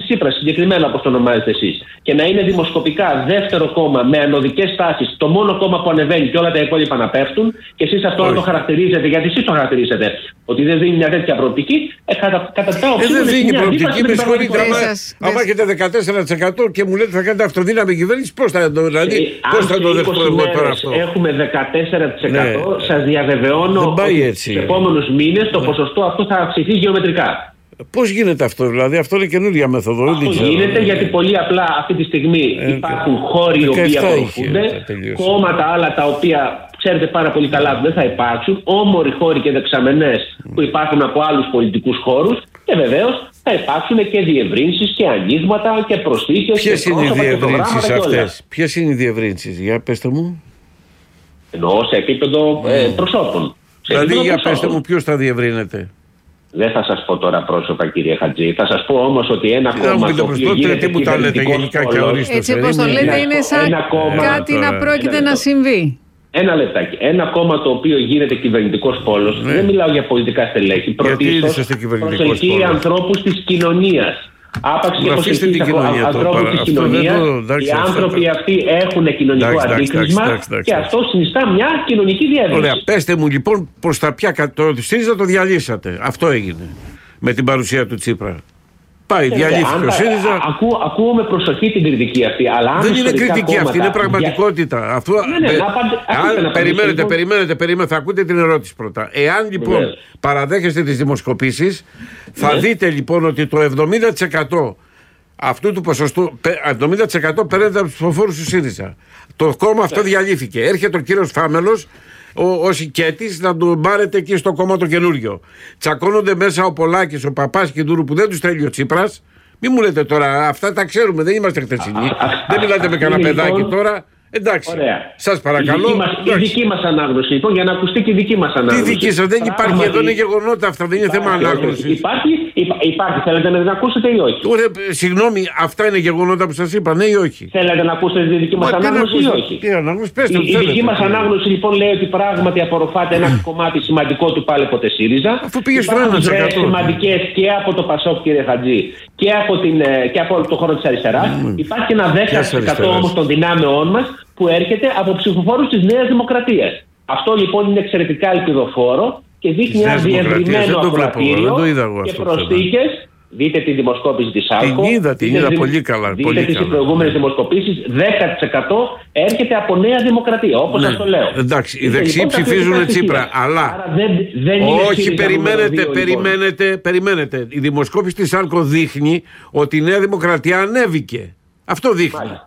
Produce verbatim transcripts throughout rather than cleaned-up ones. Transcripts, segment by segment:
Τσίπρας, συγκεκριμένα όπως το ονομάζετε εσείς, και να είναι δημοσκοπικά δεύτερο κόμμα με ανωδικές τάσεις, το μόνο κόμμα που ανεβαίνει και όλα τα υπόλοιπα να πέφτουν, και εσείς αυτό να το χαρακτηρίζετε, γιατί εσείς το χαρακτηρίζετε, ότι δεν δίνει μια τέτοια προοπτική, ε, κατά, κατά τα ε, δεν δίνει προοπτική, με συγχωρείτε. Αν έχετε δεκατέσσερα τοις εκατό και μου λέτε θα κάνετε αυτοδύναμη κυβέρνηση, πώς θα το, δηλαδή, ε, πώς θα το δεχτώ εγώ τώρα αυτό. Έχουμε δεκατέσσερα τοις εκατό, ναι. Σας διαβεβαιώνω ότι στους επόμενους μήνες το ναι. ποσοστό αυτό θα αυξηθεί γεωμετρικά. Πώς γίνεται αυτό, δηλαδή, αυτό είναι καινούργια μέθοδο. Αυτό γίνεται γιατί πολύ απλά αυτή τη στιγμή ε, υπάρχουν χώροι οι οποίοι απορροφούνται, κόμματα άλλα τα οποία ξέρετε πάρα πολύ καλά δεν θα υπάρξουν, όμοροι χώροι και δεξαμενές mm. που υπάρχουν από άλλους πολιτικούς χώρους, και βεβαίως θα υπάρξουν και διευρύνσεις και ανοίγματα και προσθήκες. Ποιες είναι οι διευρύνσεις αυτές, ποιες είναι οι διευρύνσεις, για πέστε μου. Εννοώ σε επίπεδο mm. ε, προσώπων. Δηλαδή για πέστε μου ποιος θα διευρύνεται. Δεν θα σας πω τώρα πρόσωπα, κύριε Χατζή. Θα σας πω όμως ότι ένα τι κόμμα το οποίο γίνεται τι μου τα λέτε γενικά και ορίστως. Έτσι όπως το λέτε είναι σαν κάτι να πρόκειται να συμβεί. Ένα λεπτάκι. Ένα κόμμα το οποίο γίνεται κυβερνητικός πόλος, ναι. δεν μιλάω για πολιτικά στελέχη, πρωτίστως προσελκύει ανθρώπους της κοινωνίας. Άπαξ και προσελκύει ανθρώπους της κοινωνίας. Οι άνθρωποι αυτοί έχουν κοινωνικό αντίκρισμα και αυτό συνιστά μια κοινωνική διεύρυνση. Ωραία, πέστε μου λοιπόν προς τα ποια το ΣΥΡΙΖΑ το διαλύσατε. Αυτό έγινε με την παρουσία του Τσίπρα. Πάει, διαλύθηκε ο ΣΥΡΙΖΑ. Ακού, ακούω με προσοχή την κριτική αυτή. Αλλά δεν είναι κριτική κόμματα, αυτή, είναι πραγματικότητα. Για... Αυτό, ναι, ναι, ε, απαντε... αν, περιμένετε, λοιπόν... περιμένετε, περιμένετε, θα ακούτε την ερώτηση πρώτα. Εάν λοιπόν ναι. παραδέχεστε τις δημοσκοπήσεις, θα ναι. δείτε λοιπόν ότι το εβδομήντα τοις εκατό αυτού του ποσοστού, εβδομήντα τοις εκατό παίρνετε από τους ψηφοφόρους του ΣΥΡΙΖΑ. Το κόμμα αυτό ναι. διαλύθηκε. Έρχεται ο κύριος Φάμελος, ο Σικέτης, να τον πάρετε εκεί στο κόμμα το καινούριο. Τσακώνονται μέσα ο Πολάκης, ο Παπάς και Ντούρου που δεν τους θέλει ο Τσίπρας. Μην μου λέτε τώρα, αυτά τα ξέρουμε, δεν είμαστε χτεσινοί. Δεν μιλάτε με κανένα παιδάκι τώρα. Εντάξει, σας παρακαλώ. Η δική, μας, η δική μας ανάγνωση λοιπόν, για να ακουστεί και η δική μας ανάγνωση. Τι δική σας, δεν υπάρχει, Πράγματι... εδώ είναι γεγονότα αυτά, δεν είναι υπάρχει, θέμα ανάγνωσης. Υπάρχει, υπά, υπάρχει, θέλετε να την ακούσετε ή όχι. Ωραία, συγγνώμη, αυτά είναι γεγονότα που σας είπα, ναι ή όχι. Θέλετε να ακούσετε τη δική μας ανάγνωση ή όχι. Τι ανάγνωση, πέστε, η, η δική μας ανάγνωση λοιπόν λέει ότι πράγματι απορροφάται ένα κομμάτι σημαντικό του πάλι ποτέ ΣΥΡΙΖΑ. Αφού πήγε στο ένα τοις εκατό. Σημαντικές και από το ΠΑΣΟΚ, κύριε Χατζή, και από, την, και από το χώρο της αριστεράς. Υπάρχει ένα δέκα τοις εκατό όμως των δυνάμεών μας που έρχεται από ψηφοφόρους της Νέας Δημοκρατίας. Αυτό λοιπόν είναι εξαιρετικά ελπιδοφόρο και δείχνει ένα διευρυμένο ακροατήριο και προσθήκες. Δείτε τη δημοσκόπηση της ΑΛΚΟ. Την είδα, την είδα δι... πολύ καλά. Δείτε πολύ τις καλά. προηγούμενες δημοσκοπήσεις, δέκα τοις εκατό έρχεται από Νέα Δημοκρατία, όπως ναι. σας το λέω. Εντάξει, οι δεξιοί ψηφίζουν Τσίπρα, αλλά δεν, δεν όχι, περιμένετε, δύο, περιμένετε, λοιπόν. περιμένετε. Η δημοσκόπηση της ΑΛΚΟ δείχνει ότι η Νέα Δημοκρατία ανέβηκε. Αυτό δείχνει. Μάλιστα.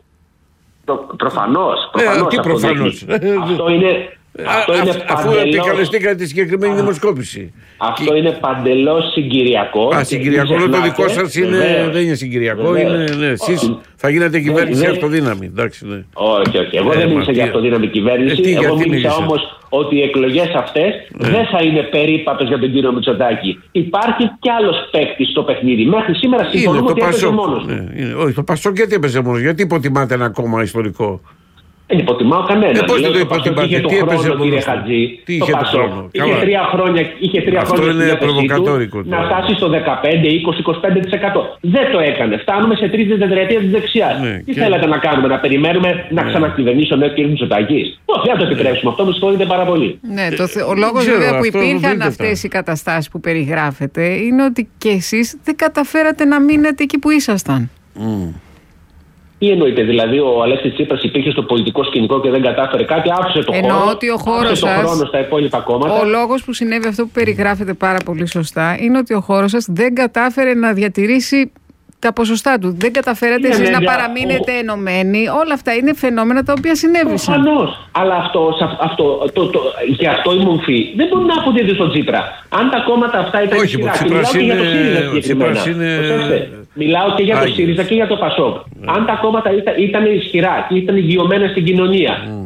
Προφανώς, προφανώς, ε, τι αυτό, προφανώς. αυτό είναι, αυτό Α, είναι αφού παντελώς... επικαλεστήκατε τη συγκεκριμένη δημοσκόπηση. Αυτό και... είναι παντελώς συγκυριακό. Α, συγκυριακό, το δικό σας είναι, δεν είναι συγκυριακό. Είναι, ναι, εσείς θα γίνετε κυβέρνηση ναι, αυτοδύναμη. Εντάξει, ναι. Όχι, όχι. Εγώ ε, δεν μίλησα για αυτοδύναμη κυβέρνηση. Ε, τι, Εγώ μίλησα όμως ότι οι εκλογές αυτές ναι. δεν θα είναι περίπατος για τον κύριο Μητσοτάκη. Υπάρχει κι άλλος παίκτης στο παιχνίδι. Μέχρι σήμερα συμφωνούμε ότι έπαιζε μόνος. Όχι, το Πασόκ γιατί έπαιζε μόνος. Γιατί υποτιμάτε ένα κόμμα ιστορικό. Δεν υποτιμάω κανένα. Ε, πώς δεν το υποτιμάτε, τι έπαιζε κύριε Χατζή. Τι είχε το χρόνο. Είχε τρία χρόνια, είχε τρία Αυτό χρόνια είναι προβοκατόρικο. Να φτάσει στο δεκαπέντε, είκοσι, είκοσι πέντε τοις εκατό. Δεν το έκανε. Φτάνουμε σε τρίτη τετραετία της δεξιάς. Ναι, τι και... θέλετε να κάνουμε, να περιμένουμε να ναι. ξανακυβερνήσει ο νέος κ. Μητσοτάκης? Όχι, δεν το επιτρέψουμε. Αυτό με συγχωρείτε πάρα πολύ. Ναι, το, ο λόγος βέβαια που υπήρχαν αυτές οι καταστάσεις που περιγράφετε είναι ότι και εσείς δεν καταφέρατε να μείνετε εκεί που ήσασταν. Τι εννοείται, δηλαδή ο Αλέξης Τσίπρας υπήρχε στο πολιτικό σκηνικό και δεν κατάφερε κάτι, άφησε το Εννοώ χώρο, ότι ο χώρος άφησε σας, το χρόνο στα υπόλοιπα κόμματα. Ο λόγος που συνέβη αυτό που περιγράφεται πάρα πολύ σωστά είναι ότι ο χώρος σας δεν κατάφερε να διατηρήσει τα ποσοστά του. Δεν καταφέρατε εσείς να παραμείνετε ο... ενωμένοι. Όλα αυτά είναι φαινόμενα τα οποία συνέβησαν. Προφανώς. Αλλά αυτό, αυτό, το, το, για αυτό η μορφή δεν μπορεί να αποδίδει στον Τσίπρα. Αν τα κόμματα αυτά ήταν όχι, ισχυρά, και μιλάω και για το ΣΥΡΙΖΑ συγκεκριμένα. Είναι... Μιλάω και για το ΣΥΡΙΖΑ και για το ΠΑΣΟΚ. Mm. Αν τα κόμματα ήταν, ήταν ισχυρά και ήταν υγειωμένα στην κοινωνία mm.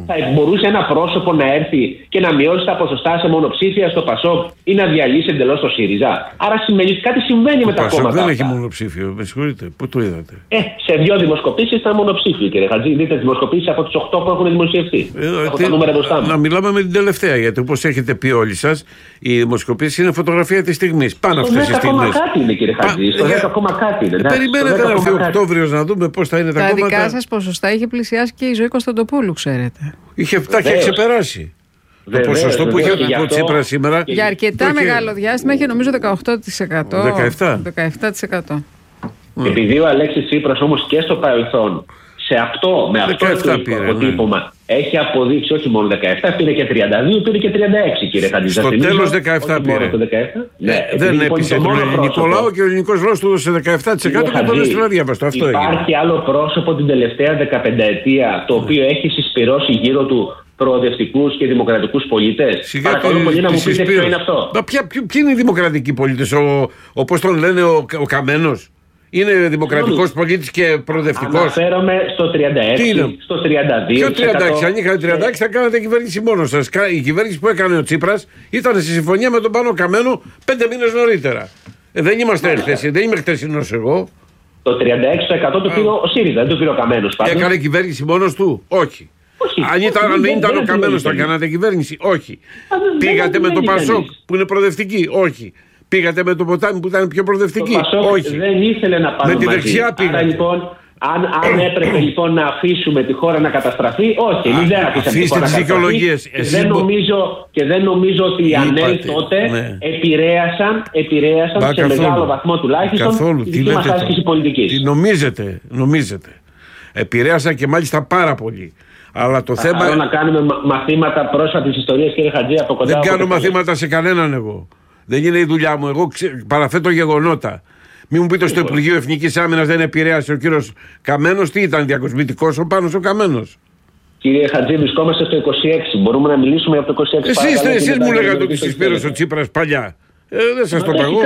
θα μπορούσε ένα πρόσωπο να έρθει και να μειώσει τα ποσοστά σε μονοψήφια στο ΠΑΣΟΚ ή να διαλύσει εντελώς το ΣΥΡΙΖΑ? Άρα σημαίνει ότι κάτι συμβαίνει το με τα ΠΑΣΟΚ κόμματα. Δεν έχει μονοψήφιο, με συγχωρείτε. Πού το είδατε? Ε, σε δύο δημοσκοπήσεις ήταν μονοψήφιο, κύριε Χατζή. Δείτε τις δημοσκοπήσεις από τις οκτώ που έχουν δημοσιευτεί. Ε, Έχω τι, τα νούμερα μπροστά μου. Να μιλάμε με την τελευταία, γιατί όπως έχετε πει όλοι σας, οι δημοσκοπήσεις είναι φωτογραφία της στιγμής. Πάνω αυτές τις στιγμές. Στο δέκα κάτι είναι, κύριε Χατζή. Στο δέκα ακόμα κάτι είναι. Περιμένετε να έρθει ο Οκτώβριος να δούμε πώς θα είναι τα, τα κόμματα. Τα δικά σας ποσοστά είχε πλησιάσει και η Ζωή Κωνσταντοπούλου, ξέρετε. Είχε, τα είχε ξεπεράσει. Το ποσοστό που είχε ο Τσίπρας σήμερα. Για αρκετά μεγάλο διάστημα είχε νομίζω δεκαοκτώ τοις εκατό. δεκαεπτά τοις εκατό. Επειδή ο Αλέξης Τσίπρας όμως και στο παρελθόν σε αυτό, με αυτό το αποτύπωμα, ναι, έχει αποδείξει όχι μόνο δεκαεπτά, πήρε και τριάντα δύο, πήρε και τριάντα έξι, κύριε Χατζη. Στο τέλος δεκαεπτά πήρε. Ναι, δεν έπεισε τον ελληνικό λαό και ο ελληνικός λαός του έδωσε δεκαεπτά τοις εκατό και τον έστειλε αδιάβαστο. Αυτό έγινε. Υπάρχει άλλο πρόσωπο την τελευταία δεκαπενταετία το οποίο έχει συσπυρώσει γύρω του προοδευτικούς και δημοκρατικούς πολίτες? Παρακαλώ πολύ να μου πείτε ποιο είναι αυτό. Ποιοι είναι οι δημοκρατικοί πολίτες? Όπως τον λένε ο Καμένος? Είναι δημοκρατικός πολίτης και προοδευτικός? Αναφέρομαι στο τριάντα έξι, στο τριάντα δύο. Ποιο τριάντα έξι? Αν είχατε τριάντα έξι θα κάνατε κυβέρνηση μόνος σας. Η κυβέρνηση που έκανε ο Τσίπρας ήταν σε συμφωνία με τον Πάνο Καμένο πέντε μήνες νωρίτερα. Ε, δεν είμαστε χθεσινοί, δεν είμαι χθεσινός εγώ. Το τριάντα έξι τοις εκατό το πήρε ο ΣΥΡΙΖΑ, δεν το πήρε ο Καμένος. Έκανε κυβέρνηση μόνος του? Όχι. Όχι, αν ήταν, όχι, δεν ήταν δεν ο Καμένος θα κάνατε κυβέρνηση? Όχι. Α, δεν, πήγατε δεν με το ΠΑΣΟΚ που είναι προοδευτική? Όχι. Πήγατε με το Ποτάμι που ήταν πιο προοδευτική? Το ΠΑΣΟΚ όχι. Δεν ήθελε να πάμε με τη δεξιά πήγατε. Άρα λοιπόν, αν, αν έπρεπε λοιπόν να αφήσουμε τη χώρα να καταστραφεί, όχι, εμείς δεν αφήσαμε τη χώρα να καταστραφεί. Δεν νομίζω, και δεν νομίζω ότι οι ΑΝΕΛ τότε ναι. επηρέασαν, επηρέασαν Μπα, σε καθόλου. μεγάλο βαθμό τουλάχιστον καθόλου. τη δική μας άσκηση πολιτικής. Τι νομίζετε, νομίζετε. Επηρέασαν και μάλιστα πάρα πολύ. Αλλά το θέμα... Θέλω να κάνουμε μαθήματα πρόσφατης ιστορίας, κύριε Χατζή, από κοντά. Δεν κάνω μαθήματα σε κανέναν εγώ. Δεν είναι η δουλειά μου. Εγώ ξε... παραθέτω γεγονότα. Μην μου πείτε στο Υπουργείο Εθνικής Άμυνας δεν επηρέασε ο κύριος Καμένος. Τι ήταν, διακοσμητικός ο Πάνος ο Καμένος? Κύριε Χατζή, βρισκόμαστε στο είκοσι έξι. Μπορούμε να μιλήσουμε από το είκοσι έξι? Εσείς, εσείς μου λέγατε ότι συσπήρωσε ο Τσίπρας παλιά. Ε, δεν σας το παγώ.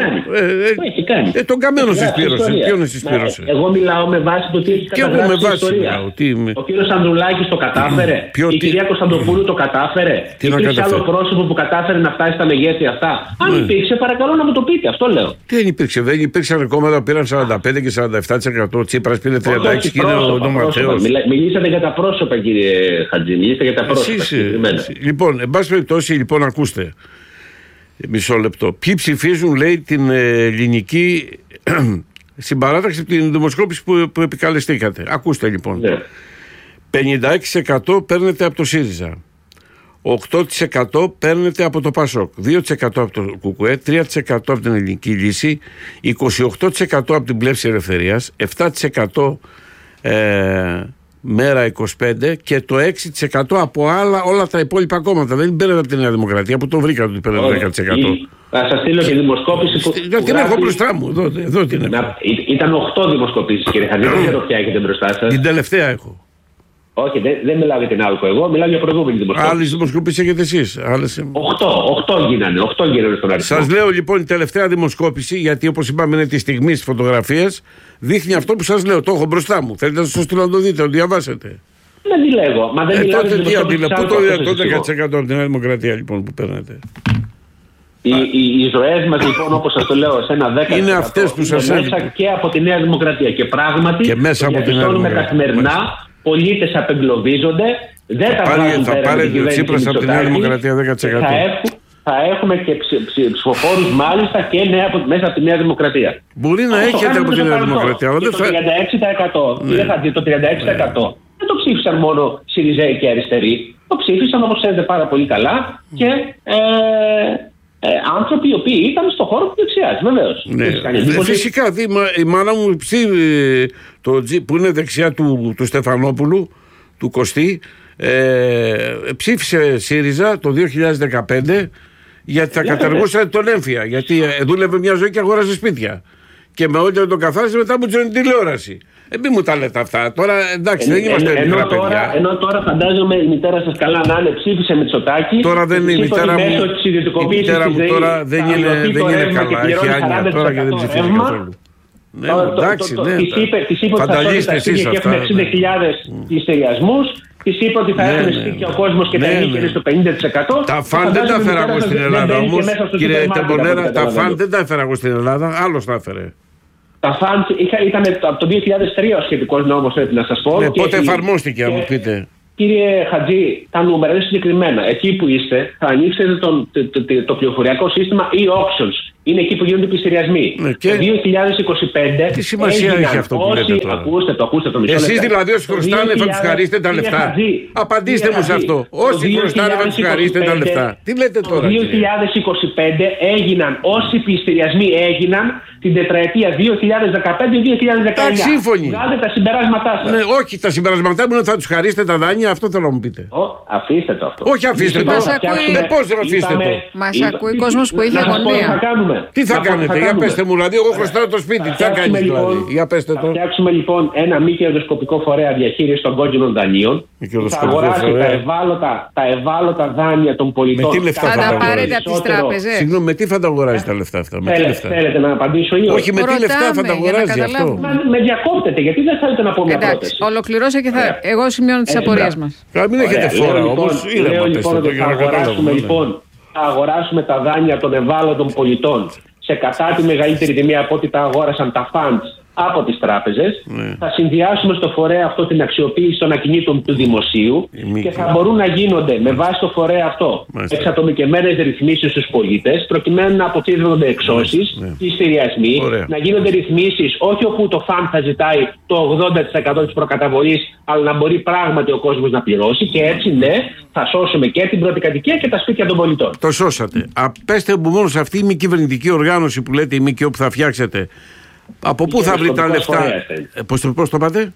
Ε, ε, τον Καμένο συσπήρωσε. Ποιον συσπήρωσε? Εγώ μιλάω με βάση το τι έχει καταγράψει η ιστορία. Ο κύριος Ανδρουλάκης το κατάφερε? Η κυρία Κωνσταντοπούλου το κατάφερε? Υπήρξε άλλο πρόσωπο που κατάφερε να φτάσει στα μεγέθη αυτά? Αν υπήρξε, παρακαλώ να μου το πείτε. Αυτό λέω. Τι δεν υπήρξε? Δεν υπήρξαν κόμματα που πήραν σαράντα πέντε και σαράντα επτά τοις εκατό. Ο Τσίπρας πήρε τριάντα έξι και είναι ο Ματθαίος. Μιλήσατε για τα πρόσωπα, κύριε Χατζή. Μιλήσατε για τα πρόσωπα. Λοιπόν, εν πάση περιπτώσει, λοιπόν, ακούστε. Μισό λεπτό. Ποιοι ψηφίζουν, λέει, την ελληνική συμπαράταξη από την δημοσκόπηση που, που επικαλεστήκατε? Ακούστε λοιπόν. Yeah. πενήντα έξι τοις εκατό παίρνετε από το ΣΥΡΙΖΑ, οκτώ τοις εκατό παίρνετε από το ΠΑΣΟΚ, δύο τοις εκατό από το ΚΚΕ, τρία τοις εκατό από την Ελληνική Λύση, είκοσι οκτώ τοις εκατό από την Πλεύση Ελευθερίας, επτά τοις εκατό ε, Μέρα είκοσι πέντε και το έξι τοις εκατό από άλλα, όλα τα υπόλοιπα κόμματα. Δεν παίρνετε από τη Νέα Δημοκρατία που το βρήκατε ότι παίρνετε δέκα τοις εκατό. Θα σας στείλω και δημοσκόπηση που. Δεν την έχω μπροστά μου. Εδώ, εδώ την έχω. Ήταν οκτώ δημοσκοπήσεις, κύριε Χατζή. Δεν ξέρω ποια έχετε μπροστά σας. Την τελευταία έχω. Όχι, δεν, δεν μιλάω για την άλκο εγώ, μιλάω για προηγούμενη δημοσκόπηση. Άλλες δημοσκοπήσεις έχετε εσείς. Άλλες... Οχτώ, οχτώ γίνανε, οχτώ γίνανε στον αριθμό. Σας λέω λοιπόν η τελευταία δημοσκόπηση, γιατί όπως είπαμε είναι τη στιγμή της φωτογραφίας, δείχνει αυτό που σας λέω. Το έχω μπροστά μου. Θέλετε να σας στείλω να το δείτε, να το διαβάσετε. Δεν μιλάω. Μα δεν ε, μιλάω τότε τι αντίλα, πού το, το δέκα τοις εκατό από την Νέα Δημοκρατία λοιπόν που παίρνετε? Οι, οι, οι ζωές μας λοιπόν, όπως σας το λέω, σε ένα δέκα τοις εκατό είναι αυτές που σας μέσα και από τη Νέα Δημοκρατία. Και πράγματι, και μέσα από την Νέα Δημοκρατία. Καθημερινά, πολίτες απεγκλωβίζονται, δεν τα βγάζουν πέρα. Θα πάρει ο Τσίπρας από τη Νέα Δημοκρατία δέκα τοις εκατό. Θα έχουμε και ψηφοφόρους μάλιστα και νέα, μέσα από τη Νέα Δημοκρατία. Μπορεί να έχετε από τη Νέα Δημοκρατία. Το τριάντα έξι τοις εκατό, το τριάντα έξι τοις εκατό δεν το ψήφισαν μόνο Σιριζέοι και αριστεροί. Το ψήφισαν, όπως ξέρετε πάρα πολύ καλά, και ε, ε, άνθρωποι οι οποίοι ήταν στον χώρο του δεξιάς, βεβαίως. Ναι. Ε, φυσικά, δει, η μάνα μου το, που είναι δεξιά του, του Στεφανόπουλου, του Κωστή, ε, ψήφισε ΣΥΡΙΖΑ το δύο χιλιάδες δεκαπέντε γιατί θα καταργούσαν τον έμφυα. Γιατί ε, δούλευε μια ζωή και αγόρασε σπίτια. Και με όλη τον καθάρισε μετά από την τηλεόραση. Ε, μην μου τα λέτε αυτά. Τώρα εντάξει, ε, δεν είμαστε ε, μικρά παιδιά. Τώρα, ενώ τώρα φαντάζομαι η μητέρα σας καλά να είναι, ψήφισε Μητσοτάκη. Τώρα δεν είναι η μητέρα μου. Η μητέρα μου τώρα δεν είναι, δεν είναι καλά. Έχει άνοια τώρα και δεν ψηφίζει καθόλου. Ναι, εντάξει, ναι. Της είπε ότι θα φτάσει και έχουμε εξήντα χιλιάδες πληστηριασμούς Της είπε ότι θα ναι, έχουν ναι, σπίτια ναι. ο κόσμος και ναι, θα ανήκει ναι. στο πενήντα τοις εκατό. Τα φαν δεν τα έφερα εγώ στην Ελλάδα όμως. Κύριε Τεμπονέρα, τα φαν δεν τα έφερα εγώ στην Ελλάδα. Άλλος τα έφερε. Τα φαν ήταν από το δύο χιλιάδες τρία ο σχετικός νόμος, πρέπει να σας πω. Ναι, πότε και εφαρμόστηκε, αν μου και... πείτε. Κύριε Χατζή, τα νούμερα είναι συγκεκριμένα. Εκεί που είστε, θα ανοίξετε το, το, το, το, το πληροφοριακό σύστημα e-auctions. Είναι εκεί που γίνονται οι πληστηριασμοί. Ναι, και... Το δύο χιλιάδες είκοσι πέντε. Τι σημασία έχει αυτό που λέτε τώρα? Ακούστε το, ακούστε το μισό. Εσείς δηλαδή όσοι χρωστάνε θα τους χαρίσετε τα λεφτά. Απαντήστε μου σε αυτό. Όσοι χρωστάνε θα τους χαρίσετε τα λεφτά. Τι λέτε τώρα? Το δύο χιλιάδες είκοσι πέντε έγιναν, όσοι πληστηριασμοί έγιναν την τετραετία δύο χιλιάδες δεκαπέντε δύο χιλιάδες δεκαεννιά. Τα σύμφωνοι. Βγάλετε τα συμπεράσματά σας. Ναι, όχι, τα συμπεράσματά μου είναι ότι θα τους χαρίσετε τα δάνεια, αυτό θέλω να μου πείτε. Ο, αφήστε το αυτό. Όχι, αφήστε το. Ε, πώς δεν αφήστε το? Μας ακούει κόσμος που έχει αγωνία. Τι θα κάνετε, για πέστε μου, δηλαδή, εγώ χρωστάω το σπίτι, τι θα κάνεις δηλαδή? Για πέστε το. Θα φτιάξουμε λοιπόν ένα μη κερδοσκοπικό φορέα διαχείρισης των κόκκινων δανείων. Θα αγοράσει τα ευάλωτα, τα ευάλωτα δάνεια των πολιτών. Με τι λεφτά θα τα πάρετε από τις τράπεζες? Συγγνώμη, με τι θα τα αγοράζει τα λεφτά αυτά? Με τι λεφτά? Θέλετε να απαντήσω ή όχι? Με τι λεφτά θα τα αγοράζει αυτό? Με διακόπτετε, γιατί δεν θέλετε να πω μια πρόταση? Εντάξει, ολοκληρώσε και θα... εγώ σημειώνω τις απορίες μας. Μην έχετε φόρα όμως. Λέω λοιπόν ότι θα αγοράσουμε λοιπόν. Θα αγοράσουμε τα δάνεια των ευάλωτων πολιτών σε κατά τη μεγαλύτερη τιμή από ό,τι τα αγόρασαν τα funds από τις τράπεζες. Ναι. Θα συνδυάσουμε στο φορέα αυτό την αξιοποίηση των ακινήτων του δημοσίου και θα μπορούν να γίνονται με βάση το φορέα αυτό εξατομικευμένες ρυθμίσεις στους πολίτες, προκειμένου να αποφύγονται εξώσεις, ναι. πληστηριασμοί, να γίνονται ρυθμίσεις όχι όπου το φαντ θα ζητάει το ογδόντα τοις εκατό της προκαταβολής, αλλά να μπορεί πράγματι ο κόσμος να πληρώσει, και έτσι ναι, θα σώσουμε και την πρώτη κατοικία και τα σπίτια των πολιτών. Το σώσατε. Απέστε μου μόνο σε αυτή η μη κυβερνητική οργάνωση που λέτε, η ΜΚΟ που θα φτιάξετε. Από πού θα βρει τα λεφτά? Ε, πώς, το, πώς το πάτε?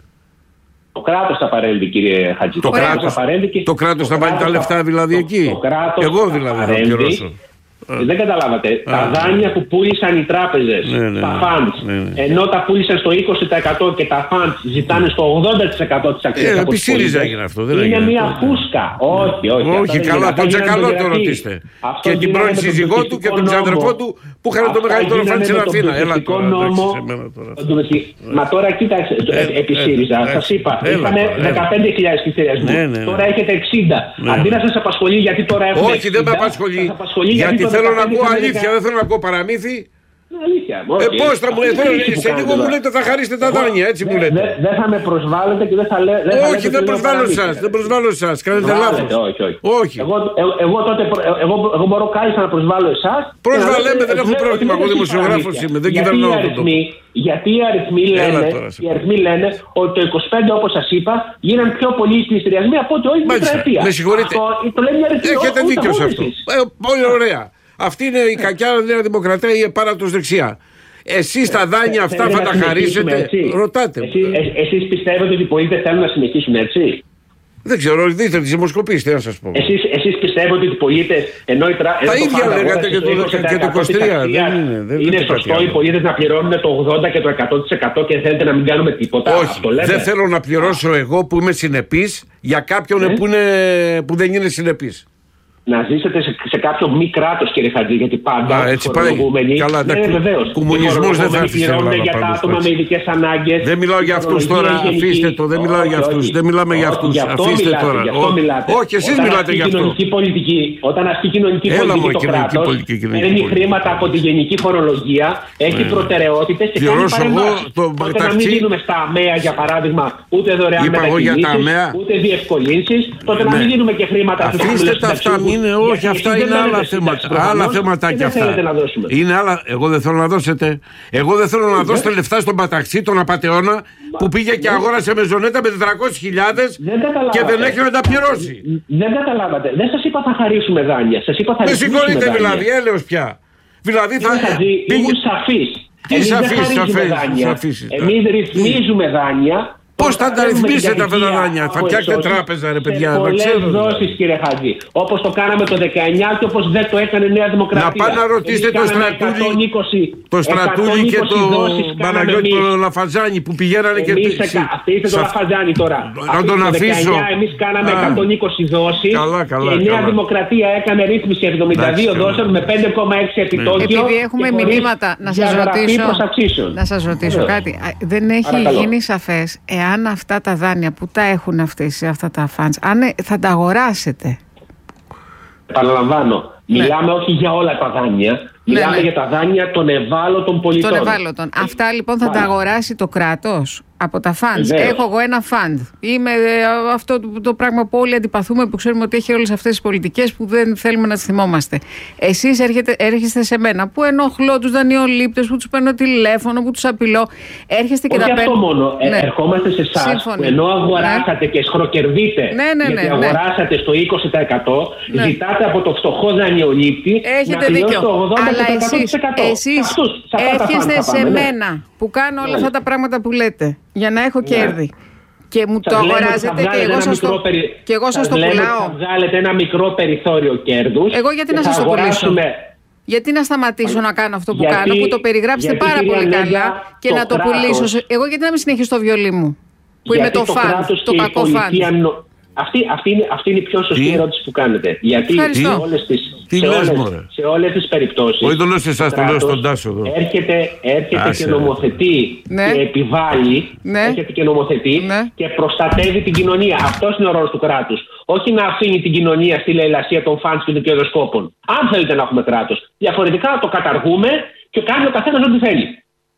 Το κράτος θα παρέμβει, κύριε Χατζη. Το, το κράτος θα, και... το κράτος θα βάλει τα λεφτά δηλαδή το, εκεί. Το Εγώ δηλαδή θα, θα πληρώσω. Δεν καταλάβατε. Α, τα δάνεια που πούλησαν οι τράπεζες, ναι, ναι, τα funds, ναι, ναι. ενώ τα πούλησαν στο είκοσι τοις εκατό και τα funds ζητάνε στο ογδόντα τοις εκατό της αξίας. Ε, επί ΣΥΡΙΖΑ έγινε αυτό. Δεν είναι μια φούσκα. Όχι, όχι. Όχι, καλά, το Τζακαλώ το ρωτήστε. Και την πρώην σύζυγό του και τον ξαδερφό του που είχαν το μεγαλύτερο φαντ στην Αθήνα. Έλα τώρα. Μα τώρα κοίταξε, επί ΣΥΡΙΖΑ, σας είπα, είχαμε δεκαπέντε χιλιάδες πληστηριασμούς. Τώρα έχετε εξήντα. Αντί να σας απασχολεί, γιατί τώρα έχουμε. Όχι, δεν με απασχολεί. Γιατί θέλω να ακούω αλήθεια, δεν θέλω να ακούω παραμύθι. Αλήθεια. Ε, πώς θα μου λέτε, σε λίγο μου λέτε θα χαρίσετε τα δάνεια, έτσι μου λέτε. Δεν θα με προσβάλλετε και δεν θα λέτε. Όχι, δεν προσβάλλω εσάς, δεν προσβάλλω εσάς, κάνετε λάθος. Όχι, όχι. Εγώ τότε, εγώ μπορώ κάλλιστα να προσβάλλω εσάς. Προσβαλέμε, δεν έχω πρόβλημα, εγώ δημοσιογράφος είμαι, δεν κυβερνώ τον τόπο. Γιατί οι αριθμοί λένε, οι αριθμοί λένε ότι το είκοσι πέντε, όπως σας είπα, γίναν πιο πολλοί πληστηριασμοί από ότι όλη την τετραετία. Με συγχωρείτε. Έχετε δίκιο σε αυτό. Πολύ ωραία. Αυτή είναι η κακιά Νέα Δημοκρατία ή επάρατος δεξιά. Εσείς τα δάνεια αυτά θα τα χαρίσετε? Ρωτάτε. Εσείς πιστεύετε ότι οι πολίτες θέλουν να συνεχίσουν έτσι? Δεν ξέρω, δείτε τις δημοσκοπήσεις, τι να σας πω. Εσείς, εσείς πιστεύετε ότι οι πολίτες, ενώ η τράπεζα. Τα ίδια λέγατε και το, και το είκοσι τρία. Δεν είναι, δεν είναι σωστό οι πολίτες να πληρώνουν το ογδόντα και το εκατό τοις εκατό και θέλετε να μην κάνουμε τίποτα? Όχι, δεν θέλω να πληρώσω εγώ που είμαι συνεπής για κάποιον ναι. που, είναι, που δεν είναι συνεπής. Να ζήσετε σε, σε κάποιο μη κράτος, κύριε Χατζή, γιατί πάντα Α, έτσι φορολογούμενοι. Καλά, ναι, βεβαίως. Κομμουνισμός δεν θα αφήσει να για τα άτομα με ειδικές ανάγκες. Δεν μιλάω για αυτούς τώρα, αφήστε το. Δεν μιλάω για αυτούς. Δεν μιλάμε για αυτούς. Αφήστε τώρα. Όχι, εσείς μιλάτε για αυτό. Όταν ασκεί κοινωνική πολιτική το κράτος, παίρνει χρήματα από τη γενική φορολογία, έχει προτεραιότητες και κάνει παρεμβάσεις. Τότε να μην δίνουμε στα ΑΜΕΑ, για παράδειγμα, ούτε δωρεάν μετακινήσεις, ούτε διευκολύνσεις. Τότε να μην δίνουμε και χρήματα στους είναι, όχι, αυτά είναι άλλα θέματα. Άλλα θέματα και αυτά. Είναι άλλα. Εγώ δεν θέλω να δώσετε. Εγώ δεν θέλω να δώσετε λεφτά στον Παταξή, τον απατεώνα, που πήγε και αγόρασε μεζονέτα με τετρακόσιες χιλιάδες και δεν έχει να τα πληρώσει. Δεν καταλάβατε. Δεν σας είπα θα χαρίσουμε δάνεια. Σας είπα θα ρυθμίσουμε δάνεια. Με συγχωρείτε δηλαδή, έλεος πια. Δηλαδή θα. Ήμουν σαφής. Τι σαφής? Εμείς ρυθμίζουμε δάνεια. Πώς θα τα ρυθμίσετε αυτά τα δάνεια? Θα φτιάξετε τράπεζα, ρε παιδιά? Σε πολλές δόσεις, κύριε Χατζή. Όπως το κάναμε το δεκαεννιά και όπως δεν το έκανε η Νέα Δημοκρατία. Να πάνε να ρωτήσετε το Στρατούλη, το Στρατούλη και το Παναγιώτη τον Λαφαζάνη που πηγαίνανε και... Αφήστε το Λαφαζάνη τώρα. Να τον αφήσω. Εμείς κάναμε εκατόν είκοσι δόσεις και η Νέα Δημοκρατία έκανε ρύθμιση εβδομήντα δύο δόσεων με πέντε κόμμα έξι επιτόκιο. Επειδή έχουμε μηνύματα, να σας ρωτήσω κάτι. Δεν έχει γίνει σαφές εάν αυτά τα δάνεια που τα έχουν αυτές, αυτά τα funds, αν θα τα αγοράσετε. Παραλαμβάνω, ναι. μιλάμε όχι για όλα τα δάνεια, μιλάμε ναι, ναι. για τα δάνεια των ευάλωτων πολιτών. Των ευάλωτων. Ε, αυτά λοιπόν θα Μάλιστα. τα αγοράσει το κράτος από τα funds. Βεβαίως. Έχω εγώ ένα fund. Είμαι ε, αυτό το, το πράγμα που όλοι αντιπαθούμε, που ξέρουμε ότι έχει όλες αυτές τις πολιτικές που δεν θέλουμε να τις θυμόμαστε. Εσείς έρχεστε σε μένα που ενοχλώ τους δανειολήπτες, που τους παίρνω τηλέφωνο, που τους απειλώ. Έρχεστε και όχι τα αυτό παίρνω. μόνο. Ναι. Ε, ερχόμαστε σε εσάς που ενώ αγοράσατε ναι. και σχροκερδείτε, ναι, ναι, ναι, γιατί ναι. αγοράσατε στο είκοσι τοις εκατό, ναι. ζητάτε από το φτωχό δανειολήπτη έχετε να πληρώσει το ογδόντα τοις εκατό. Αλλά εσείς, εσείς έρχεστε σε μένα που κάνω όλα αυτά τα πράγματα που λέτε για να έχω κέρδη. Και μου το αγοράζετε και εγώ σας το, περι... και εγώ σας το πουλάω. Θα βγάλετε ένα μικρό περιθώριο κέρδους. Εγώ γιατί να σας το πουλήσω. Γιατί να σταματήσω να κάνω αυτό που γιατί, κάνω, που το περιγράψετε πάρα πολύ καλά και να το κράτος, πουλήσω. Εγώ γιατί να μην συνεχίσω το βιολί μου, που είμαι το, το φαν, το κακό φαν. Αυτή, αυτή, είναι, αυτή είναι η πιο σωστή Τι? ερώτηση που κάνετε. Γιατί σε όλες τις, σε όλες, σε όλες τις περιπτώσεις όχι το λέω σε εσάς, το λέω στον Τάσο εδώ. Έρχεται, έρχεται και νομοθετεί ναι. και επιβάλλει ναι. έρχεται και νομοθετεί ναι. και προστατεύει την κοινωνία. Αυτός είναι ο ρόλος του κράτους. Όχι να αφήνει την κοινωνία στη λαιλασία των φαντς και των κερδοσκόπων. Αν θέλετε να έχουμε κράτος. Διαφορετικά το καταργούμε και κάνει ο καθένας ό,τι θέλει.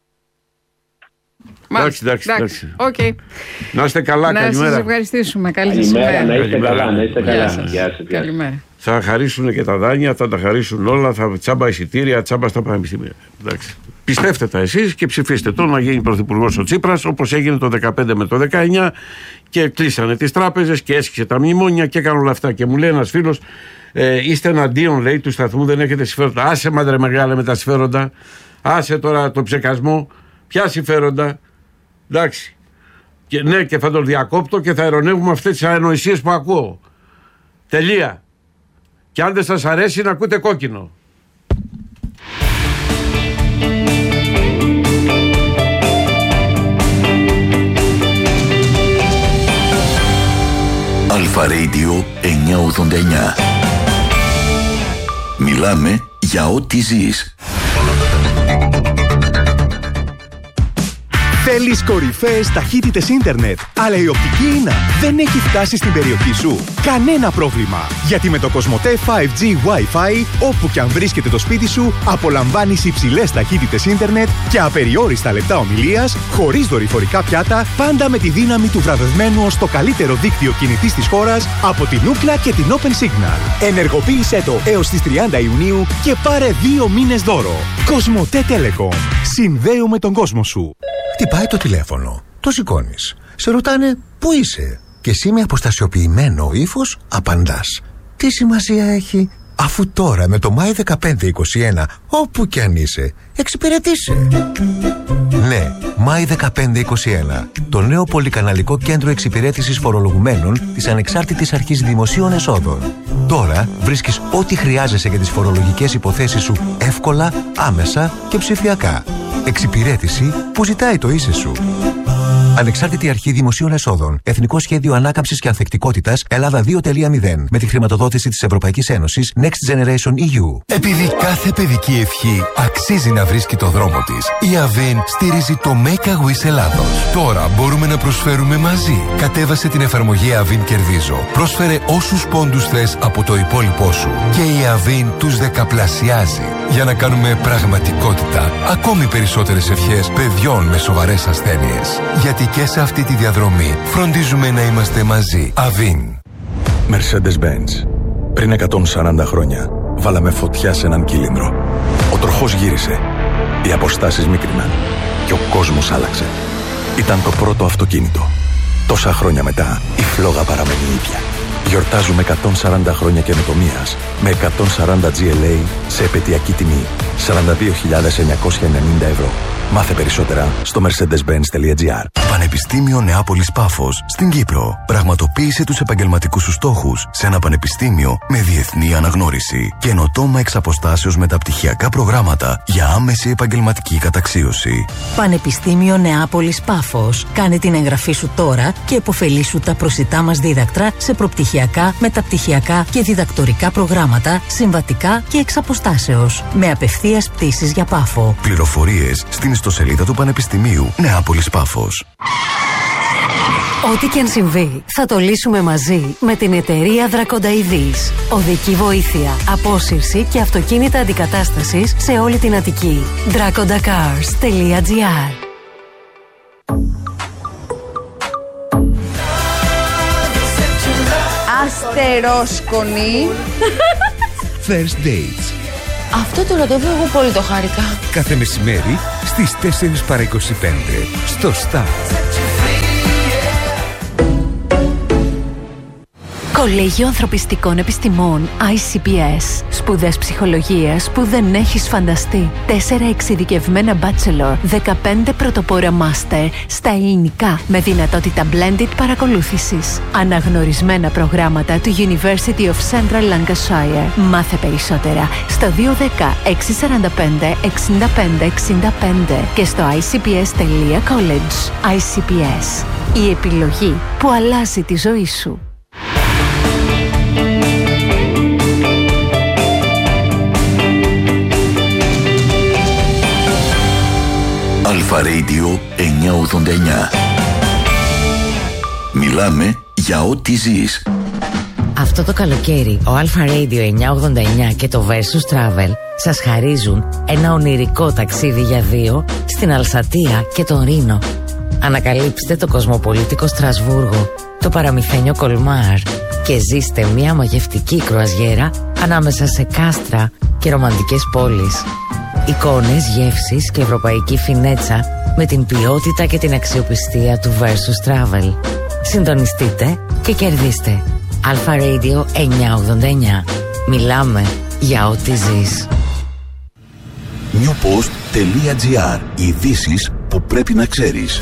Εντάξει, εντάξει, εντάξει. Okay. Να είστε καλά, να καλημέρα. Να σας ευχαριστήσουμε. Καλή καλημέρα, να είστε καλημέρα. καλά, να είστε καλά. Γεια σας. Γεια σας. Καλημέρα. Θα χαρίσουν και τα δάνεια, θα τα χαρίσουν όλα, θα τσάμπα εισιτήρια, τσάμπα στα πανεπιστήμια. Εντάξει. Πιστεύτε τα εσείς και ψηφίστε το να γίνει πρωθυπουργός ο Τσίπρας, όπως έγινε το δεκαπέντε με το δεκαεννιά και κλείσανε τις τράπεζες και έσχισε τα μνημόνια και έκανε όλα αυτά. Και μου λέει ένας φίλος, ε, είστε εναντίον, λέει, του σταθμού, δεν έχετε συμφέροντα. Άσε μάντρε μεγάλε με τα συμφέροντα, άσε τώρα το ψεκασμό, ποια συμφέροντα. Εντάξει. Και, ναι, και θα τον διακόπτω και θα ειρωνεύουμε αυτές τις ανοησίες που ακούω. Τελεία. Και αν δεν σας αρέσει να ακούτε κόκκινο. Αλφα Radio εννιακόσια ογδόντα εννιά. Μιλάμε για ό,τι ζεις. Θέλεις κορυφαίες ταχύτητες ίντερνετ, αλλά η οπτική ίνα δεν έχει φτάσει στην περιοχή σου? Κανένα πρόβλημα, γιατί με το Κοσμοτέ φάιβ τζι Wi-Fi, όπου και αν βρίσκεται το σπίτι σου, απολαμβάνεις υψηλές ταχύτητες ίντερνετ και απεριόριστα λεπτά ομιλίας, χωρίς δορυφορικά πιάτα, πάντα με τη δύναμη του βραβευμένου ως το καλύτερο δίκτυο κινητής της χώρας από την Ookla και την Open Signal. Ενεργοποίησέ το έως τις τριάντα Ιουνίου και πάρε δύο μήνες δώρο. Κοσμοτέ Telecom. Συνδέουμε τον κόσμο σου. Χτυπάει το τηλέφωνο, το σηκώνεις. Σε ρωτάνε πού είσαι και εσύ με αποστασιοποιημένο ύφος απαντάς. Τι σημασία έχει, αφού τώρα με το Μάη δεκαπέντε είκοσι ένα, όπου κι αν είσαι, εξυπηρετήσαι. Ναι, Μάη δεκαπέντε είκοσι ένα. Το νέο πολυκαναλικό κέντρο εξυπηρέτησης φορολογουμένων της Ανεξάρτητης Αρχής Δημοσίων Εσόδων. Τώρα βρίσκεις ό,τι χρειάζεσαι για τις φορολογικές υποθέσεις σου εύκολα, άμεσα και ψηφιακά. Εξυπηρέτηση που ζητάει το ίσαι σου. Ανεξάρτητη Αρχή Δημοσίων Εσόδων. Εθνικό Σχέδιο Ανάκαμψης και Ανθεκτικότητας Ελλάδα δύο κόμμα μηδέν. Με τη χρηματοδότηση της Ευρωπαϊκής Ένωσης Next Generation ι γιου. Επειδή κάθε παιδική ευχή αξίζει να βρίσκει το δρόμο της, η Avin στηρίζει το Make a Wish Ελλάδος. Τώρα μπορούμε να προσφέρουμε μαζί. Κατέβασε την εφαρμογή Avin Κερδίζω. Πρόσφερε όσους πόντους θες από το υπόλοιπό σου. Και η Avin τους δεκαπλασιάζει. Για να κάνουμε πραγματικότητα ακόμη περισσότερες ευχές παιδιών με σοβαρές ασθένειες. Γιατί και σε αυτή τη διαδρομή φροντίζουμε να είμαστε μαζί. Avin. Mercedes-Benz. Πριν εκατόν σαράντα χρόνια βάλαμε φωτιά σε έναν κύλινδρο. Ο τροχός γύρισε. Οι αποστάσεις μίκριναν. Και ο κόσμος άλλαξε. Ήταν το πρώτο αυτοκίνητο. Τόσα χρόνια μετά η φλόγα παραμένει η ίδια. Γιορτάζουμε εκατόν σαράντα χρόνια καινοτομίας με εκατόν σαράντα τζι ελ έι σε επαιτειακή τιμή σαράντα δύο χιλιάδες εννιακόσια ενενήντα ευρώ. Μάθε περισσότερα στο mercedes benz τελεία gr. Πανεπιστήμιο Νεάπολης Πάφος στην Κύπρο. Πραγματοποίησε τους επαγγελματικούς σου στόχους σε ένα πανεπιστήμιο με διεθνή αναγνώριση. Καινοτόμα εξ αποστάσεως μεταπτυχιακά προγράμματα για άμεση επαγγελματική καταξίωση. Πανεπιστήμιο Νεάπολης Πάφος. Κάνε την εγγραφή σου τώρα και επωφελήσου τα προσιτά μας δίδακτρα σε προπτυχιακά, μεταπτυχιακά και διδακτορικά προγράμματα, συμβατικά και εξ αποστάσεως. Με απευθείας πτήσεις για Πάφο. Πληροφορίες στην ιστοσελίδα του Πανεπιστημίου Νεάπολης Πάφος. Ό,τι και αν συμβεί, θα το λύσουμε μαζί με την εταιρεία Δρακονταειδής. Οδική βοήθεια, απόσυρση και αυτοκίνητα αντικατάστασης σε όλη την Αττική. Δρακοντακάρς τελεία τζι άρ. Αστερόσκονη. First Dates. Αυτό το ραντεβού εγώ πολύ το χάρηκα. Κάθε μεσημέρι στις τέσσερις παρά είκοσι πέντε στο Star. Κολέγιο Ανθρωπιστικών Επιστημών άι σι πι ες. Σπουδές ψυχολογίας που δεν έχεις φανταστεί. Τέσσερα εξειδικευμένα bachelor, δεκαπέντε πρωτοπόρα master στα ελληνικά με δυνατότητα blended παρακολούθησης. Αναγνωρισμένα προγράμματα του University of Central Lancashire. Μάθε περισσότερα στο δύο ένα μηδέν έξι τέσσερα πέντε εξήντα πέντε εξήντα πέντε και στο άι σι πι ες τελεία college. άι σι πι ες. Η επιλογή που αλλάζει τη ζωή σου. Αλφα Radio εννιακόσια ογδόντα εννιά. Μιλάμε για ό,τι ζεις. Αυτό το καλοκαίρι ο Αλφα Radio εννιακόσια ογδόντα εννιά και το Versus Travel σας χαρίζουν ένα ονειρικό ταξίδι για δύο στην Αλσατία και τον Ρήνο. Ανακαλύψτε το κοσμοπολίτικο Στρασβούργο, το παραμυθένιο Κολμάρ και ζήστε μια μαγευτική κρουαζιέρα ανάμεσα σε κάστρα και ρομαντικές πόλεις. Εικόνες, γεύσεις και ευρωπαϊκή φινέτσα με την ποιότητα και την αξιοπιστία του Versus Travel. Συντονιστείτε και κερδίστε. Αλφα Radio εννιακόσια ογδόντα εννιά. Μιλάμε για ό,τι ζεις. newpost τελεία τζι άρ. Ειδήσεις που πρέπει να ξέρεις.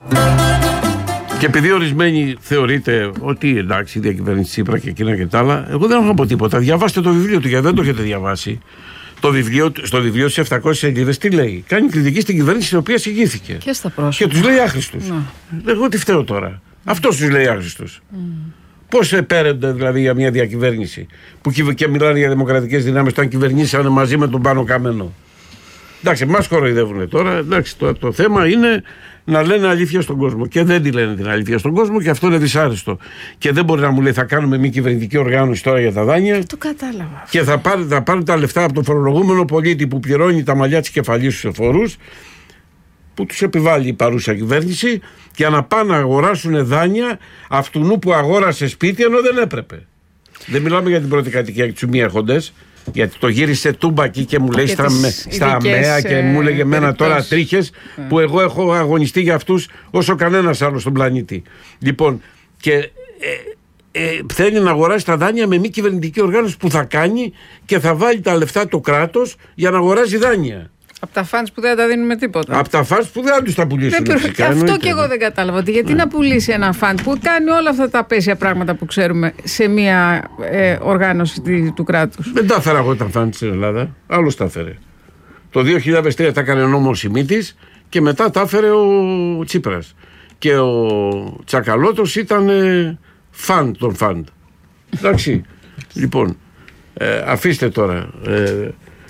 Και επειδή ορισμένοι θεωρείτε ότι εντάξει, η διακυβέρνηση Τσίπρα και εκείνα και τα άλλα, εγώ δεν έχω να πω τίποτα. Διαβάστε το βιβλίο του, γιατί δεν το έχετε διαβάσει. Το βιβλίο, στο βιβλίο στις επτακόσιες σελίδες τι λέει? Κάνει κριτική στην κυβέρνηση την οποία συγγύθηκε. Και στα πρόσωπα. Και τους λέει άχρηστους. Ναι. Εγώ τι φταίω τώρα? Αυτός τους λέει άχρηστους. Mm. Πώς επέρενται δηλαδή για μια διακυβέρνηση που και μιλάνε για δημοκρατικές δυνάμεις όταν κυβερνήσανε μαζί με τον Πάνο Καμένο? Εντάξει, μας κοροϊδεύουν τώρα. Εντάξει, το, το θέμα είναι να λένε αλήθεια στον κόσμο. Και δεν τη λένε την αλήθεια στον κόσμο και αυτό είναι δυσάρεστο. Και δεν μπορεί να μου λέει θα κάνουμε μια κυβερνητική οργάνωση τώρα για τα δάνεια. Το κατάλαβα. Και θα πάρουν θα πάρουν τα λεφτά από τον φορολογούμενο πολίτη που πληρώνει τα μαλλιά της κεφαλής στους εφορούς, που τους επιβάλλει η παρούσα κυβέρνηση, για να πάνε να αγοράσουν δάνεια αυτού που αγόρασε σπίτι ενώ δεν έπρεπε. Δεν μιλάμε για την πρώτη κατοικία και τους ομοίαρχοντες. Γιατί το γύρισε τούμπα εκεί και μου λέει στα, στα ΑΜΕΑ και μου λέγε εμένα τώρα τρίχες mm. που εγώ έχω αγωνιστεί για αυτούς όσο κανένας άλλος στον πλανήτη. Λοιπόν, και ε, ε, θέλει να αγοράσει τα δάνεια με μη κυβερνητική οργάνωση που θα κάνει και θα βάλει τα λεφτά το κράτος για να αγοράζει δάνεια. Από τα φαντς που δεν τα δίνουμε τίποτα. Από τα φαντς που δεν τους τα πουλήσουν. Δεν φυσικά, αυτό εννοείται. Και εγώ δεν κατάλαβα. Ότι γιατί ναι. να πουλήσει ένα φαντ που κάνει όλα αυτά τα απέσια πράγματα που ξέρουμε σε μια ε, οργάνωση του κράτους. Δεν τα έφερα εγώ τα φαντ στην Ελλάδα. Άλλος τα έφερε. Το δύο χιλιάδες τρία τα έκανε ο νόμος Σιμίτης και μετά τα έφερε ο Τσίπρας. Και ο Τσακαλώτος ήταν ε, φαντ των φαντ. Εντάξει. Λοιπόν, ε, αφήστε τώρα. Ε,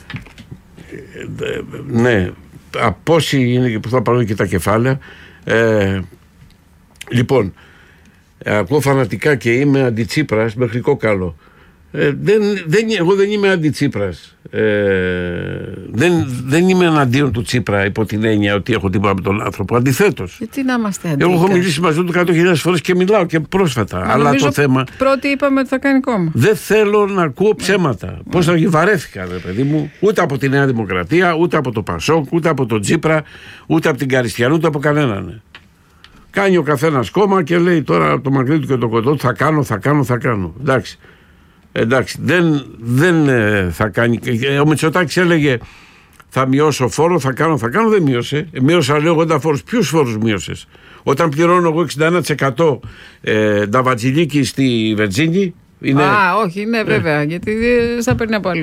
ναι, από όσοι είναι και που θα πάρουν και τα κεφάλαια. Ε, λοιπόν, ακούω φανατικά και είμαι αντιτσίπρας μέχρι κόκαλο. Ε, δεν, δεν, εγώ δεν είμαι αντιτσίπρας. Ε, δεν, δεν είμαι εναντίον του Τσίπρα υπό την έννοια ότι έχω τίποτα με τον άνθρωπο. Αντιθέτως. Γιατί να είμαστε αντίον? Εγώ έχω μιλήσει μαζί του εκατό χιλιάδες φορές και μιλάω και πρόσφατα. Μα αλλά το θέμα. Πρώτοι είπαμε ότι θα κάνει κόμμα. Δεν θέλω να ακούω ψέματα. Yeah. Πώς θα βαρέθηκα, ρε παιδί μου, ούτε από τη Νέα Δημοκρατία, ούτε από το Πασόκ, ούτε από τον Τσίπρα, ούτε από την Καριστιανού, ούτε από κανέναν. Κάνει ο καθένας κόμμα και λέει τώρα το μακρύ του και το κοντό του θα κάνω, θα κάνω, θα κάνω. Εντάξει. Εντάξει, δεν, δεν ε, θα κάνει. Ο Μητσοτάκης έλεγε θα μειώσω φόρο, θα κάνω, θα κάνω, δεν μείωσε. Ε, μείωσα λέω ογδόντα φόρους. Ποιους φόρους μείωσες? Όταν πληρώνω εγώ εξήντα ένα τοις εκατό ε, νταβατζιλίκι στη Βερτζίνη. Είναι... Α, όχι, ναι, βέβαια, ε. γιατί θα παίρνει από αλλού.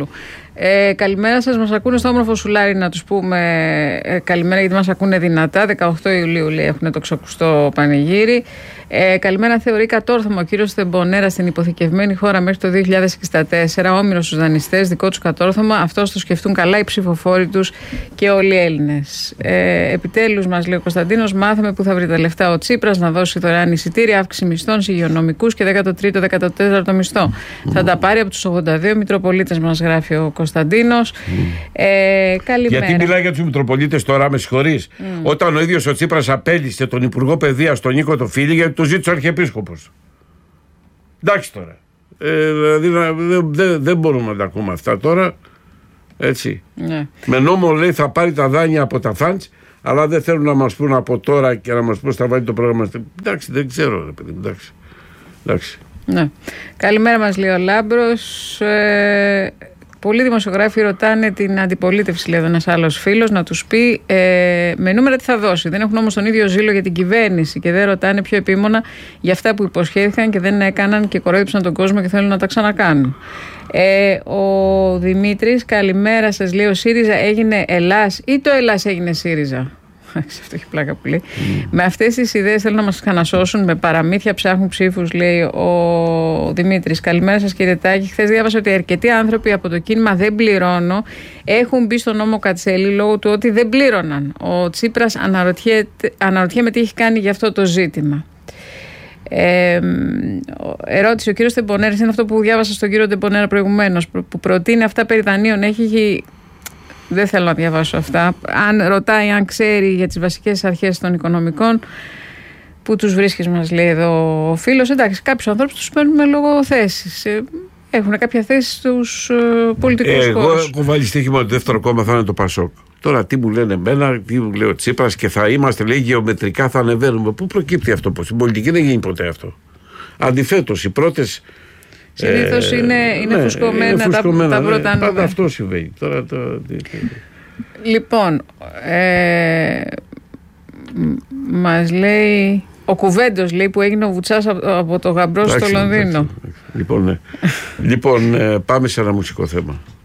Ε, καλημέρα σας, μας ακούνε στο όμορφο Σουλάρι, να τους πούμε ε, καλημέρα γιατί μας ακούνε δυνατά. δεκαοκτώ Ιουλίου λέει έχουν το ξακουστό πανηγύρι. Ε, καλημέρα, θεωρεί κατόρθωμα ο κύριος Θεμπονέρα στην υποθηκευμένη χώρα μέχρι το δύο χιλιάδες εξήντα τέσσερα. Όμηρος στους δανειστές, δικό τους κατόρθωμα. Αυτό το σκεφτούν καλά οι ψηφοφόροι τους και όλοι οι Έλληνες. Ε, επιτέλους, μας λέει ο Κωνσταντίνος, μάθαμε που θα βρει τα λεφτά ο Τσίπρας να δώσει δωρεάν εισιτήρια, αύξηση μισθών σε υγειονομικούς και δέκατο τρίτο δέκατο τέταρτο μισθό. Mm. Θα τα πάρει από τους ογδόντα δύο Μητροπολίτες, μας γράφει ο Κωνσταντίνος. Mm. Ε, καλημέρα. Γιατί μιλάει για τους Μητροπολίτες τώρα, με συγχωρείς. Mm. Όταν ο ίδιος ο Τσίπρας απέλυσε τον Υπουργό Παιδείας, τον Νίκο το Φίλη, γιατί του ζήτησε ο Αρχιεπίσκοπος. Εντάξει τώρα. Ε, δηλαδή δεν δε, δε μπορούμε να τα ακούμε αυτά τώρα. Έτσι. Ναι. Με νόμο λέει θα πάρει τα δάνεια από τα φαντς, αλλά δεν θέλουν να μας πούν από τώρα και να μας πούν θα βάλει το πρόγραμμα. Εντάξει, δεν ξέρω, ρε παιδί. Εντάξει. Εντάξει. Ναι. Καλημέρα, μας λέει ο Λάμπρος. Ε, πολλοί δημοσιογράφοι ρωτάνε την αντιπολίτευση, λέει ένας άλλος φίλος, να τους πει ε, με νούμερα τι θα δώσει. Δεν έχουν όμως τον ίδιο ζήλο για την κυβέρνηση και δεν ρωτάνε πιο επίμονα για αυτά που υποσχέθηκαν και δεν έκαναν και κορόιδεψαν τον κόσμο και θέλουν να τα ξανακάνουν. Ε, ο Δημήτρης, καλημέρα σας, λέει ο ΣΥΡΙΖΑ έγινε Ελλάς ή το Ελλάς έγινε ΣΥΡΙΖΑ. Αυτό έχει πλάκα που λέει. Mm. Με αυτές τις ιδέες θέλουν να μας ξανασώσουν. Με παραμύθια ψάχνουν ψήφους, λέει ο Δημήτρης. Καλημέρα σας, κύριε Τάκη. Χθες διάβασα ότι αρκετοί άνθρωποι από το κίνημα Δεν Πληρώνω έχουν μπει στον νόμο Κατσέλη λόγω του ότι δεν πλήρωναν. Ο Τσίπρας αναρωτιέται τι έχει κάνει για αυτό το ζήτημα. Ε, ερώτηση, ο κύριος Τεμπονέρας, είναι αυτό που διάβασα στον κύριο Τεμπονέρα προηγουμένως, που προτείνει αυτά περί δανείων. Έχει. Δεν θέλω να διαβάσω αυτά. Αν ρωτάει, αν ξέρει για τις βασικές αρχές των οικονομικών, που τους βρίσκεις, μας λέει εδώ ο φίλος. Εντάξει, κάποιους ανθρώπους τους παίρνουμε λόγω θέσης. Έχουν κάποια θέση στους πολιτικούς ε, χώρους. Εγώ έχω βάλει στοίχημα ότι το δεύτερο κόμμα θα είναι το Πασόκ. Τώρα τι μου λένε εμένα, τι μου λέει ο Τσίπρας και θα είμαστε, λέει, γεωμετρικά θα ανεβαίνουμε. Πού προκύπτει αυτό, πως στην πολιτική δεν γίνει ποτέ αυτό. Αντιθέτως, οι πρώτες. Συνήθως ε, είναι, είναι, ναι, φουσκωμένα, είναι φουσκωμένα τα, τα πρώτα νούμερα. Πάντα αυτό συμβαίνει. Τώρα, το... Λοιπόν, ε, μας λέει ο Κουβέντος, λέει, που έγινε ο Βουτσάς από, από το γαμπρό στο Λονδίνο. Εντάξει, εντάξει. Λοιπόν, ναι. Λοιπόν ε, πάμε σε ένα μουσικό θέμα.